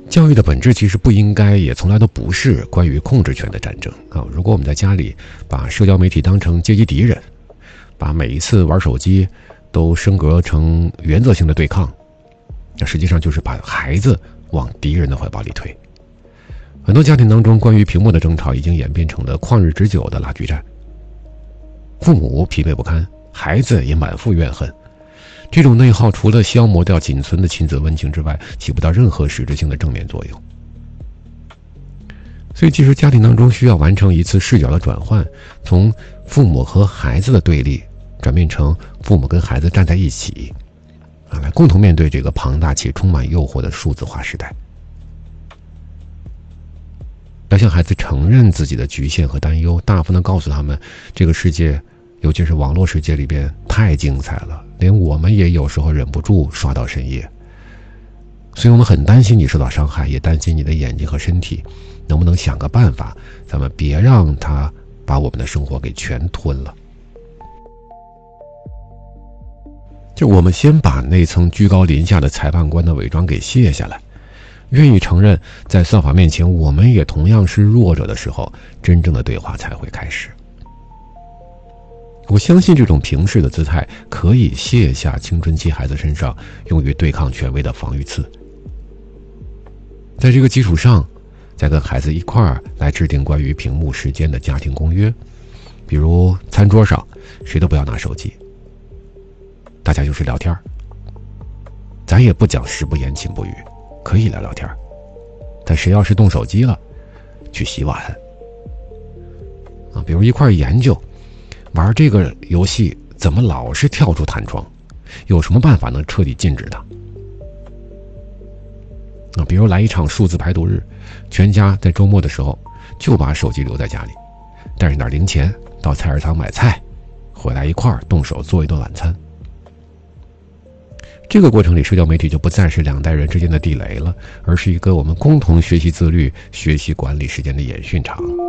教育的本质其实不应该，也从来都不是关于控制权的战争啊！如果我们在家里把社交媒体当成阶级敌人，把每一次玩手机都升格成原则性的对抗，那实际上就是把孩子往敌人的怀抱里推。很多家庭当中关于屏幕的争吵已经演变成了旷日持久的拉锯战，父母疲惫不堪，孩子也满腹怨恨。这种内耗除了消磨掉仅存的亲子温情之外，起不到任何实质性的正面作用。所以其实家庭当中需要完成一次视角的转换，从父母和孩子的对立转变成父母跟孩子站在一起，来共同面对这个庞大且充满诱惑的数字化时代。要向孩子承认自己的局限和担忧，大方地告诉他们，这个世界，尤其是网络世界里边太精彩了，连我们也有时候忍不住刷到深夜。所以我们很担心你受到伤害，也担心你的眼睛和身体，能不能想个办法，咱们别让他把我们的生活给全吞了。就我们先把那层居高临下的裁判官的伪装给卸下来，愿意承认在算法面前我们也同样是弱者的时候，真正的对话才会开始。我相信这种平视的姿态可以卸下青春期孩子身上用于对抗权威的防御刺，在这个基础上，再跟孩子一块儿来制定关于屏幕时间的家庭公约，比如餐桌上谁都不要拿手机，大家就是聊天，咱也不讲食不言寝不语，可以聊聊天，但谁要是动手机了，去洗碗啊！比如一块研究玩这个游戏怎么老是跳出弹窗，有什么办法能彻底禁止它啊？比如来一场数字排毒日，全家在周末的时候就把手机留在家里，带上点零钱到菜市场买菜，回来一块儿动手做一顿晚餐。这个过程里，社交媒体就不再是两代人之间的地雷了，而是一个我们共同学习自律、学习管理时间的演训场。